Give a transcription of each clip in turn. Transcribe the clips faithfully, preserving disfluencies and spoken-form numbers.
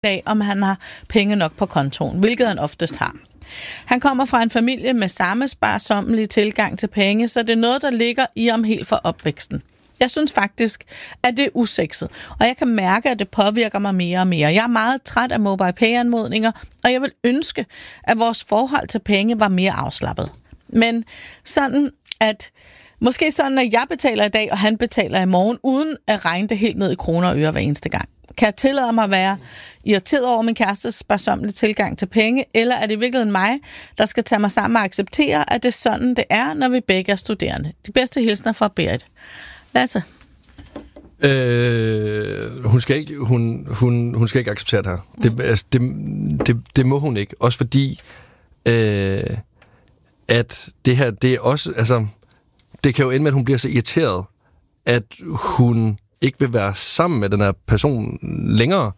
af, om han har penge nok på kontoen, hvilket han oftest har. Han kommer fra en familie med samme sparsommelige tilgang til penge, så det er noget, der ligger i ham helt fra opvæksten. Jeg synes faktisk, at det er usekset, og jeg kan mærke, at det påvirker mig mere og mere. Jeg er meget træt af mobile pay-anmodninger, og jeg vil ønske, at vores forhold til penge var mere afslappet. Men sådan, at måske sådan, at jeg betaler i dag, og han betaler i morgen, uden at regne det helt ned i kroner og øre hver eneste gang. Kan jeg tillade mig at være irriteret over min kærestes sparsommelige tilgang til penge, eller er det i virkeligheden mig, der skal tage mig sammen og acceptere, at det er sådan, det er, når vi begge er studerende? De bedste hilsner fra Berit. Lasse? Øh, hun, skal ikke, hun, hun, hun skal ikke acceptere det her. Mm. Det, altså, det, det, det må hun ikke. Også fordi, øh, at det her, det er også, altså, det kan jo ende med, at hun bliver så irriteret, at hun ikke vil være sammen med den her person længere.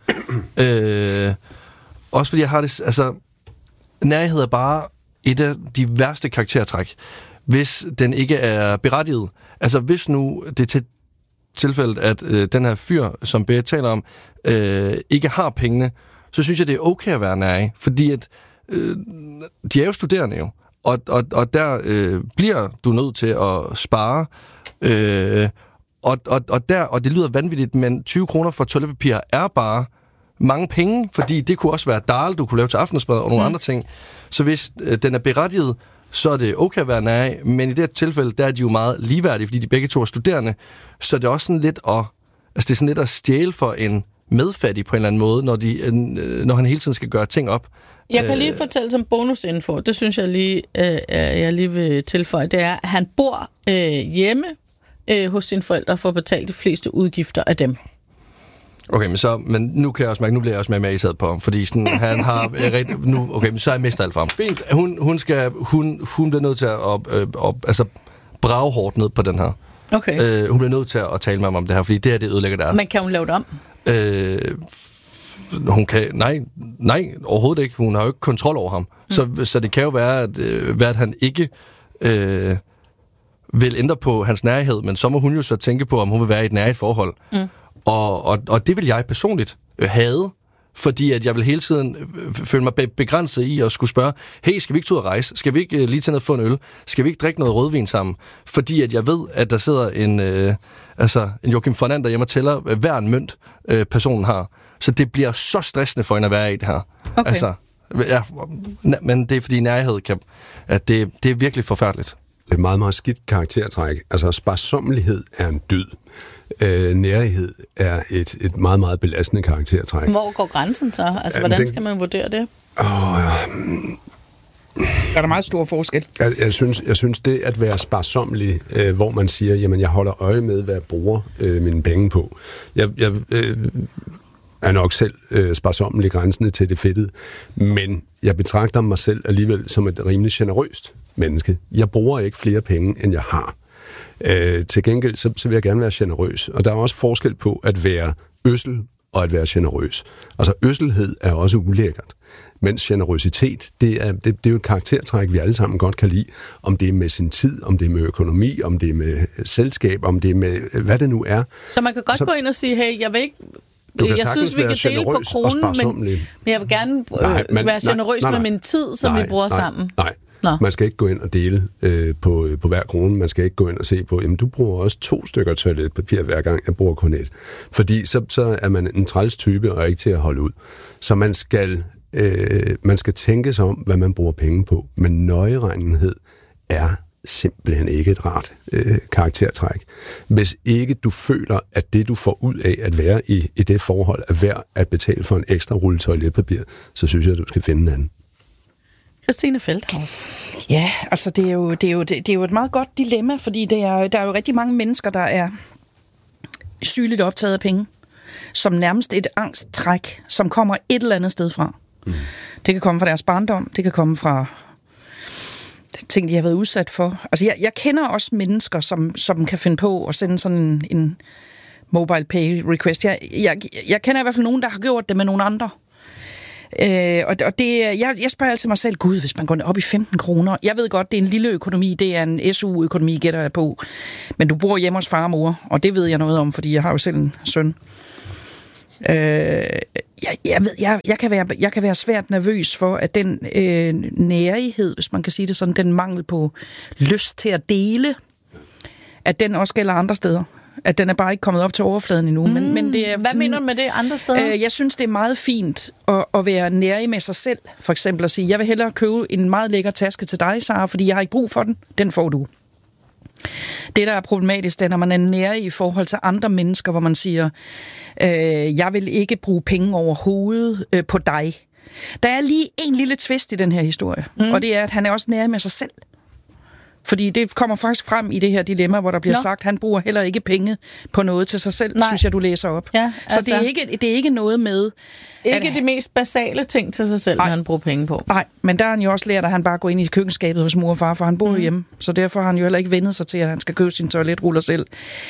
øh, også fordi jeg har det, altså, nærhed er bare et af de værste karaktertræk, hvis den ikke er berettiget. Altså, hvis nu det er til tilfældet, at øh, den her fyr, som Berit taler om, øh, ikke har pengene, så synes jeg, det er okay at være nær i. Fordi at, øh, de er jo studerende jo, og, og, og der øh, bliver du nødt til at spare, øh, og, og, og, der, og det lyder vanvittigt, men tyve kroner for toiletpapir er bare mange penge, fordi det kunne også være dal, du kunne lave til aftensmad og nogle mm. andre ting. Så hvis øh, den er berettiget, så er det okay at være nær, men i det her tilfælde, der er de jo meget ligeværdige, fordi de begge to er studerende, så det er også sådan lidt at, altså det er sådan lidt at stjæle for en medfattig på en eller anden måde, når, de, når han hele tiden skal gøre ting op. Jeg kan lige fortælle som bonusinfo, det synes jeg lige, øh, jeg lige vil tilføje, det er, at han bor øh, hjemme øh, hos sine forældre for at betale de fleste udgifter af dem. Okay, men så, men nu kan jeg også mærke, nu bliver jeg også med med isad på ham, fordi sådan, han har rigtig, nu, okay, men så er jeg mistet alt for ham. Fint, hun, hun skal, hun, hun bliver nødt til at, op, op, altså, brage hårdt ned på den her. Okay. Øh, hun bliver nødt til at, at tale med ham om det her, fordi det her, det ødelægger der. Men kan hun lave det om? Øh, hun kan, nej, nej, overhovedet ikke. Hun har jo ikke kontrol over ham. Mm. Så, så det kan jo være, at, øh, være, at han ikke øh, vil ændre på hans nærhed, men så må hun jo så tænke på, om hun vil være i et nærigt forhold. Mm. Og, og, og det vil jeg personligt øh, have, fordi at jeg vil hele tiden øh, føle mig begrænset i at skulle spørge, hey, skal vi ikke tage ud og rejse? Skal vi ikke øh, lige tage ned og få en øl? Skal vi ikke drikke noget rødvin sammen? Fordi at jeg ved, at der sidder en, øh, altså, en Joachim von And, der hjemme og tæller øh, hver en mønt, øh, personen har. Så det bliver så stressende for hende at være i det her. Okay. Altså, ja, men det er fordi nærhed kan, at det, det er virkelig forfærdeligt. Det er meget, meget skidt karaktertræk. Altså, sparsommelighed er en dyd. Øh, nærighed er et, et meget, meget belastende karaktertræk. Hvor går grænsen så? Altså, Jamen, hvordan den... skal man vurdere det? Åh, ja. Der er der meget stor forskel. Jeg, jeg, synes, jeg synes, det at være sparsommelig, øh, hvor man siger, jamen, jeg holder øje med, hvad jeg bruger øh, mine penge på. Jeg, jeg øh, er nok selv øh, sparsommelig grænsende til det fedtede, men jeg betragter mig selv alligevel som et rimelig generøst menneske. Jeg bruger ikke flere penge, end jeg har. Øh, til gengæld, så, så vil jeg gerne være generøs. Og der er også forskel på at være øssel og at være generøs. Altså, øsselhed er også ulækkert. Mens generøsitet, det er, det, det er jo et karaktertræk, vi alle sammen godt kan lide. Om det er med sin tid, om det er med økonomi, om det er med selskab, om det er med hvad det nu er. Så man kan godt så, gå ind og sige, hey, jeg vil ikke... Jeg synes, vi kan dele på kronen, men, men jeg vil gerne nej, man, være generøs nej, nej, nej, med min tid, som nej, vi bruger nej, sammen. Nej, Nå. Man skal ikke gå ind og dele øh, på, på hver krone. Man skal ikke gå ind og se på, jamen du bruger også to stykker toiletpapir hver gang, jeg bruger kun et. Fordi så, så er man en træls type og ikke til at holde ud. Så man skal, øh, man skal tænke sig om, hvad man bruger penge på. Men nøjeregnenhed er simpelthen ikke et rart øh, karaktertræk. Hvis ikke du føler, at det du får ud af at være i, i det forhold er værd at betale for en ekstra rulle toiletpapir, så synes jeg, at du skal finde en anden. Christine Feldhaus. Ja, altså det er, jo, det, er jo, det er jo et meget godt dilemma, fordi det er, der er jo rigtig mange mennesker, der er sygeligt optaget af penge, som nærmest et angsttræk, som kommer et eller andet sted fra. Mm. Det kan komme fra deres barndom, det kan komme fra ting, de har været udsat for. Altså jeg, jeg kender også mennesker, som, som kan finde på at sende sådan en, en mobile pay request. Jeg, jeg, jeg kender i hvert fald nogen, der har gjort det med nogle andre. Øh, og og det, jeg, jeg spørger altid mig selv, gud, hvis man går op i femten kroner. Jeg ved godt, det er en lille økonomi, det er en S U-økonomi, gætter jeg på. Men du bor hjemme hos far og mor, og det ved jeg noget om, fordi jeg har jo selv en søn. Øh, jeg, jeg, ved, jeg, jeg, kan være, jeg kan være svært nervøs for, at den øh, nærighed, hvis man kan sige det sådan, den mangel på lyst til at dele, at den også gælder andre steder. At den er bare ikke kommet op til overfladen endnu. Mm. Men, men det er, Hvad mener du med det andre steder? Øh, jeg synes, det er meget fint at, at være nærig med sig selv. For eksempel at sige, jeg vil hellere købe en meget lækker taske til dig, Sara, fordi jeg har ikke brug for den. Den får du. Det, der er problematisk, det er, når man er nærig i forhold til andre mennesker, hvor man siger, øh, jeg vil ikke bruge penge overhovedet øh, på dig. Der er lige en lille twist i den her historie, mm. og det er, at han er også nærig med sig selv. Fordi det kommer faktisk frem i det her dilemma, hvor der bliver Nå. sagt, at han bruger heller ikke penge på noget til sig selv, Nej. synes jeg, du læser op. Ja, altså, så det er, ikke, det er ikke noget med... Ikke at, de mest basale ting til sig selv, når han bruger penge på. Nej, men der har han jo også lært, at han bare går ind i køkkenskabet hos mor og far, for han bor mm. hjemme. Så derfor har han jo heller ikke vendet sig til, at han skal købe sin toiletruller selv.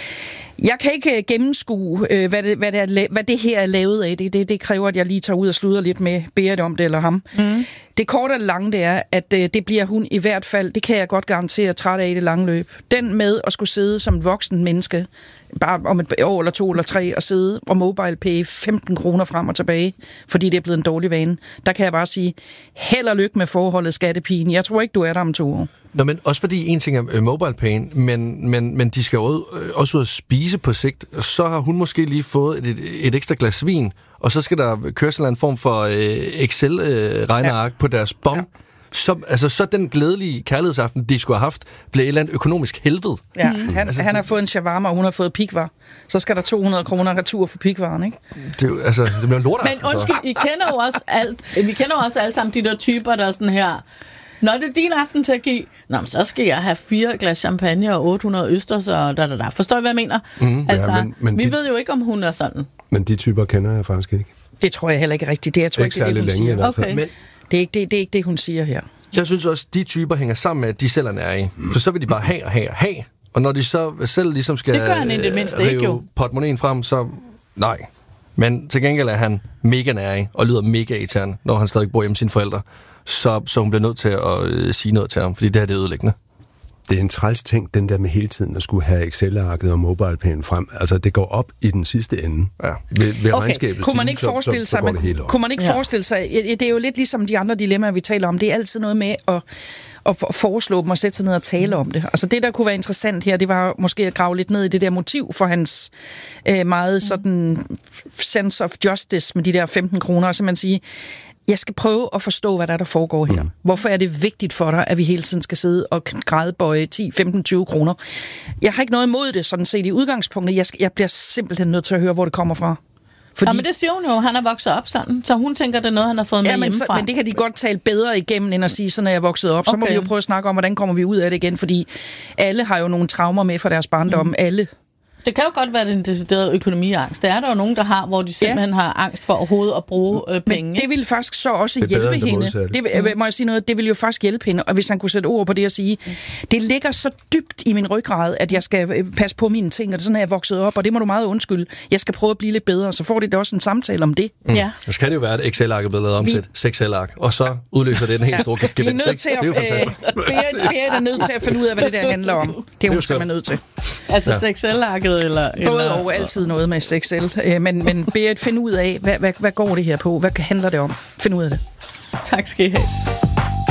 Jeg kan ikke gennemskue, øh, hvad, det, hvad, det er, hvad det her er lavet af. Det, det, det kræver, at jeg lige tager ud og sluder lidt med Berit om det eller ham. Mm. Det korte og lange, det er, at øh, det bliver hun i hvert fald, det kan jeg godt garantere, træt af i det lange løb. Den med at skulle sidde som et voksen menneske, bare om et år eller to eller tre, og sidde og MobilePay femten kroner frem og tilbage, fordi det er blevet en dårlig vane. Der kan jeg bare sige, held og lykke med forholdet, skattepigen. Jeg tror ikke, du er der om to år. Nå, men også fordi en ting er uh, MobilePay, men, men, men de skal jo også ud at spise på sigt. Så har hun måske lige fået et, et, et ekstra glas vin, og så skal der køres en form for uh, Excel-regneark uh, ja. på deres bon. Ja. Så, altså, så den glædelige kærlighedsaften, de skulle have haft, blev et eller andet økonomisk helvede. Ja, mm. han, altså, han har fået en shawarma, og hun har fået pikvar. Så skal der to hundrede kroner retur for pikvaren, ikke? Det, altså, det bliver en lortaften. Men undskyld, I kender jo også alt, vi kender jo også alle sammen de der typer, der er sådan her... Nå, det er din aften til at give. Nå, men så skal jeg have fire glas champagne og otte hundrede østers og da, da, da. Forstår I, hvad jeg mener? Mm, altså, ja, men, men vi de, ved jo ikke, om hun er sådan. Men de typer kender jeg faktisk ikke. Det tror jeg heller ikke rigtigt. Det, jeg tror ikke, ikke, det er det, hun længe, siger. Okay. Men, det, er ikke, det, det er ikke det, hun siger her. Jeg synes også, de typer hænger sammen med, at de selv er nære. For så vil de bare have og have og have. Og når de så selv ligesom skal det gør han i det mindste ikke, jo. portemonnaen frem, så nej. Men til gengæld er han mega nære og lyder mega irriterende, når han stadig bor hjemme med sine forældre. Så, så hun bliver nødt til at øh, sige noget til ham, fordi det her det er ødelæggende. Det er en træls ting, den der med hele tiden at skulle have Excel-arket og MobilePayen frem. Altså, det går op i den sidste ende. Ja. Ved, ved okay. regnskabet. Kunne man ikke forestille sig, man, kunne man ikke ja. forestille sig, det er jo lidt ligesom de andre dilemmaer, vi taler om. Det er altid noget med at, at foreslå dem og sætte sig ned og tale om det. Altså, det, der kunne være interessant her, det var måske at grave lidt ned i det der motiv for hans øh, meget sådan sense of justice med de der femten kroner, og så man sige, jeg skal prøve at forstå, hvad der, er, der foregår her. Mm. Hvorfor er det vigtigt for dig, at vi hele tiden skal sidde og grædebøje ti, femten, tyve kroner? Jeg har ikke noget imod det, sådan set i udgangspunktet. Jeg, skal, jeg bliver simpelthen nødt til at høre, hvor det kommer fra. Fordi... Ja, men det siger hun jo. Han er vokset op sådan, så hun tænker, det er noget, han har fået med ja, men hjemmefra. Så, men det kan de godt tale bedre igennem, end at sige, sådan er jeg vokset op. Okay. Så må vi jo prøve at snakke om, hvordan kommer vi ud af det igen, fordi alle har jo nogle traumer med fra deres barndom. Mm. Alle. Det kan jo godt være, det en decideret økonomiangst. Det er der jo nogen, der har, hvor de simpelthen ja. har angst for overhovedet at bruge øh, penge. Men det vil faktisk så også det hjælpe hende. Det, mm. må jeg sige noget, det vil jo faktisk hjælpe hende, og hvis han kunne sætte ord på det og sige, mm. det ligger så dybt i min ryggrad, at jeg skal passe på mine ting, og det er sådan, at jeg er vokset op, og det må du meget undskylde. Jeg skal prøve at blive lidt bedre, så får de da også en samtale om det. Mm. Ja. Så kan det jo være, at Excel-arket bliver lavet om til et seks-ark, og så udløser det en helt stor gevinst. Det er jo fantastisk. Berit er nødt til at finde ud af, hvad det der handler om. Det er hun skal man nødt til. Altså seks-arket eller... Og altid noget med Excel. Men, men Berit, find ud af, hvad, hvad, hvad går det her på? Hvad handler det om? Find ud af det. Tak skal I have.